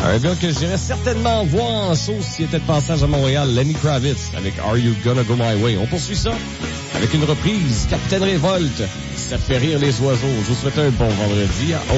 Un gars que j'irais certainement voir en sauce s'il était de passage à Montréal, Lenny Kravitz, avec Are You Gonna Go My Way. On poursuit ça avec une reprise, Capitaine Révolte. Ça fait rire les oiseaux. Je vous souhaite un bon vendredi.